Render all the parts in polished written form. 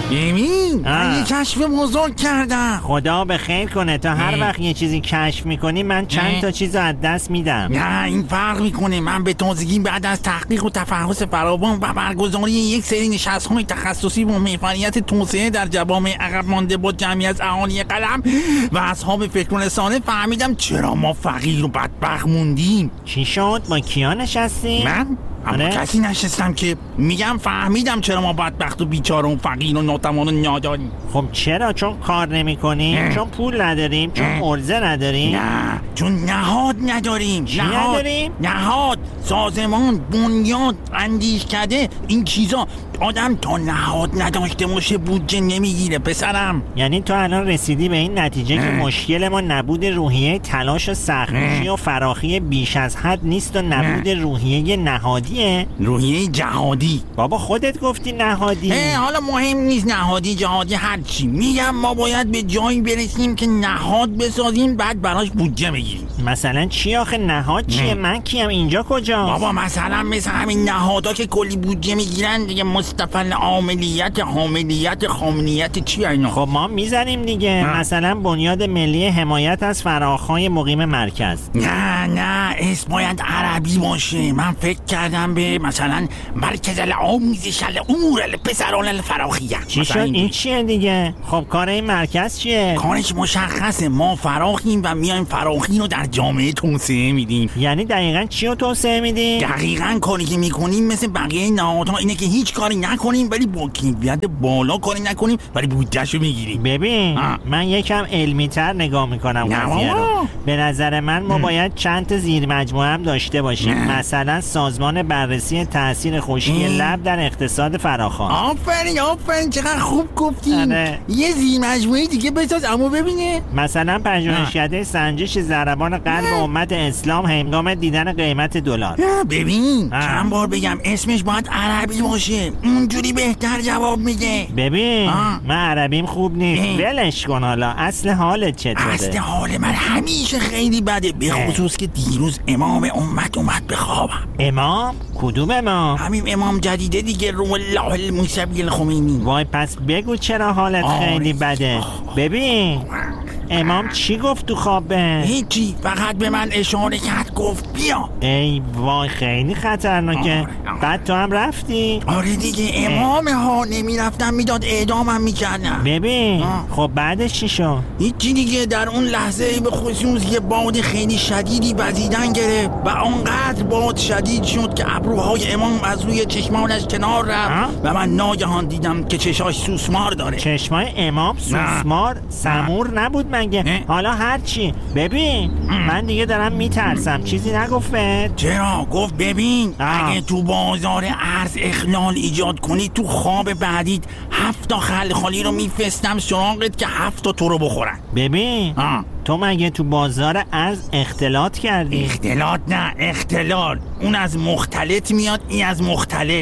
ببین من یه کشف بزرگ کردم. خدا به خیر کنه. تا هر وقت یه چیزی کشف میکنی من چند تا چیز از دست میدم. نه این فرق میکنه. من به تازگی بعد از تحقیق و تفحص فراوان و برگزاری یک سری نشست‌های تخصصی با محوریت توسعه در جوامع عقب مانده با جمعی از اهالی قلم و اصحاب فکر و رسانه فهمیدم چرا ما فقیر و بدبخت موندیم. چی شد؟ با کیا نشستی؟ من؟ اما کسی نشستم که میگم فهمیدم چرا ما بدبخت و بیچاره و فقیر و ناتوان و ناداریم. خب چرا؟ چون کار نمی کنیم؟ چون پول نداریم؟ چون ارزه نداریم؟ نه چون نهاد نداریم. چی نداریم؟ نهاد، سازمان، بنیاد، اندیشکده، این چیزا. آدم تا نهاد نداشته باشه بودجه نمیگیره پسرم. یعنی تو الان رسیدی به این نتیجه که مشکل ما نبود روحیه تلاش و سخت‌کوشی و فراخی بیش از حد نیست و نبود روحیه نهادیه؟ روحیه جهادی. بابا خودت گفتی نهادی. حالا مهم نیست نهادی جهادی هرچی. میگم ما باید به جایی برسیم که نهاد بسازیم بعد براش بودجه بگیریم. مثلا چی آخه نهاد چیه؟ من کیم؟ اینجا کجا؟ بابا مثلا مثل همین نهادا که کلی بودجه میگیرن دیگه. مستقل عاملیت، حاملیت، خامنیت، چی اینا؟ خب ما میزنیم دیگه. مثلا بنیاد ملی حمایت از فراخ‌های مقیم مرکز. نه اسم باید عربی باشه. من فکر کردم به مثلا مرکز الآموزش الامور الپسران الفراخیه. چی شد؟ این چیه دیگه؟ خب کار این مرکز چیه؟ کارش مشخصه. ما فراخیم و میایم فراخی رو در جامعه توسعه میدیم. یعنی دقیقاً چی رو توسعه میدیم؟ دقیقاً کاری که میکنیم مثل بقیه نهادها اینه که هیچ کاری نکنیم ولی با کیفیت بالا کاری نکنیم ولی بودجه‌شو میگیریم. ببین من یکم علمی‌تر نگاه میکنم قضیه رو. به نظر من ما باید چند تا زیر مجموعه هم داشته باشیم. مثلا سازمان بررسی تاثیر خشکی لب در اقتصاد فراخوان. آفرین چقدر خوب گفتین. یه زیر مجموعه دیگه بساز اما ببینه. مثلا پژوهشکده سنجش ضربان قلب امت اسلام هنگام دیدن قیمت دلار. ببین چند بار بگم اسمش باید عربی باشه، اونجوری بهتر جواب میده. ببین من عربیم خوب نیست. ولش کن. حالا اصل حالت چطوره؟ اصل حال من همیشه خیلی بده، به خصوص که دیروز امام امت اومد به خوابم. امام؟ کدوم امام؟ همین امام جدیده دیگه، روح الله الموسوی الخمینی. وای پس بگو چرا حالت خیلی بده. ببین امام چی گفت تو خوابه؟ هیچی، فقط به من اشاره کرد گفت بیا. ای وای خیلی خطرناکه. بعد تو هم رفتی؟ آره دیگه امام ها، نمیرفتم میداد اعدامم میکردم. ببین خب بعدش چی شد؟ هیچی دیگه، در اون لحظه به خصوص یه باد خیلی شدیدی وزیدن گرفت و اونقدر باد شدید شد که ابروهای امام از روی چشمانش کنار رفت و من ناگهان دیدم که چشاش سوسمار داره. چشمای امام سوسمار؟ سمور نبود مگه؟ حالا هرچی. ببین من دیگه دارم میترسم. چیزی نگفت؟ چرا؟ گفت ببین اگه تو بازار ارز اخلال ایجاد کنی تو خواب بعدیت 7 تا خلخالی رو میفرستم سراغت که 7 تا تو رو بخورن. ببین تو مگه تو بازار ارز اختلاط کردی؟ اختلاط نه، اختلال. اون از مختلط میاد، این از مختلل.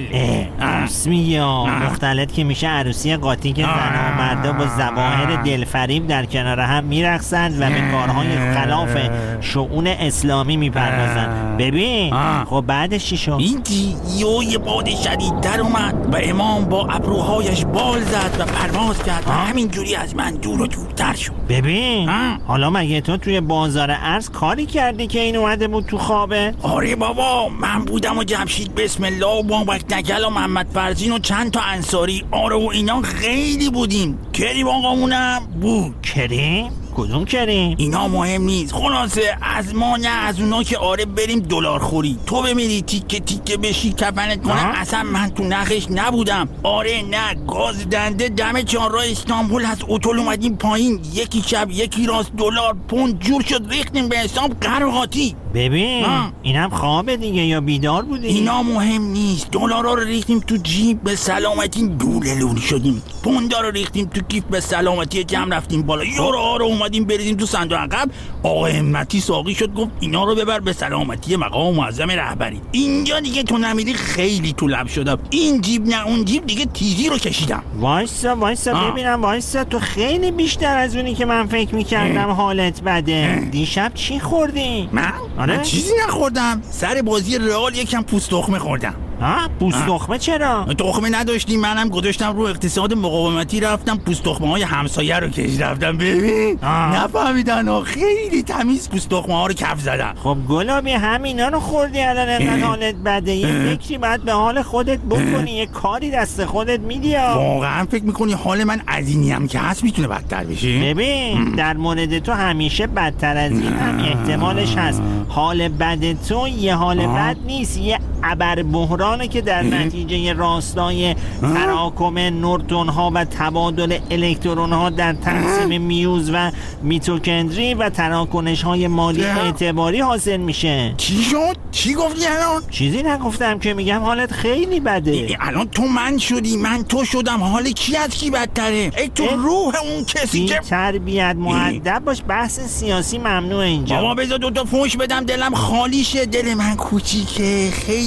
اسمی مختلط که میشه عروسی قاطی که زن و مردا با ظواهر دلفریب در کنار هم میرقصند و به کارهای خلاف شؤون اسلامی میپردازند. ببین خب بعدش چی شد؟ اینجی یه باد شدیدتر اومد و امام با ابروهایش بال زد و پرواز کرد و همینجوری از من دور و دورتر شد. ببین حالا مگه تو توی بازار ارز کاری کردی که این اومده بود تو خوابه؟ آره بابا، من بودم و جمشید بسم الله و بابک نگل و محمد فرزین و چند تا انصاری آره و اینا خیلی بودیم. کریم آقامونم بود. کریم؟ کدوم کریم؟ اینا مهم نیست. خلاصه از ما نه از اونا که آره بریم دلار خوری تو بمیری تیکه تیکه بشی کفنت کنه. اصلا من تو نخش نبودم. آره نه، گاز دنده دم چهارراه استانبول از اتول اومدیم پایین، یکی چپ یکی راست، دلار پوند جور شد ریختیم به حساب قرقاتی. ببین اینم خوابه دیگه یا بیدار بودی؟ اینا مهم نیست. دلارا رو ریختیم تو جیب به سلامتی دوله لولی شدیم، پوندا رو ریختیم تو کیف به سلامتی جمع رفتیم بالا، یورو رو اومدیم بریزیم تو صندوق عقب. آقا همتی ساقی شد گفت اینا رو ببر به سلامتی مقام معظم رهبری. اینجا دیگه تو نمیری خیلی تو لب شدم. این جیب نه اون جیب دیگه تیزی رو کشیدم. وایسا ببینم. وایسا تو خیلی بیشتر از اونی که من فکر میکردم حالت بده. دیشب چی خوردی؟ من چیزی نخوردم. سر بازی رئال یکم پوست تخمه خوردم. پوست تخمه چرا؟ تخمه نداشتیم، منم گذاشتم رو اقتصاد مقاومتی، رفتم پوست تخمه های همسایه رو کش رفتم. ببین نفهمیدن خیلی تمیز پوست تخمه ها رو کف زدن. خب گلابی همینا رو خوردی الان انقدر حالت بده، یه فکری باید به حال خودت بکنی، یه کاری دست خودت میدی. واقعا فکر میکنی حال من از اینی هم که هست میتونه بدتر بشه؟ ببین در مورد تو همیشه بدتر از این هم احتمالش هست. حال بد تو یه حال بد نیست، یه ابر بحرانه که در نتیجه راستای تراکم نورتون ها و تبادل الکترون ها در تقسیم میوز و میتوکندری و تراکنش های مالی اعتباری حاصل میشه. چی شد؟ چی گفتی الان؟ چیزی نگفتم که، میگم حالت خیلی بده. الان تو من شدی، من تو شدم، حال کی از کی بدتره؟ ای تو روح اون کسی که تربیت مؤدب باش، بحث سیاسی ممنوع اینجا. بابا بذار 2 تا فوش بدم دلم خالی شه. دل من کوچیکه خیلی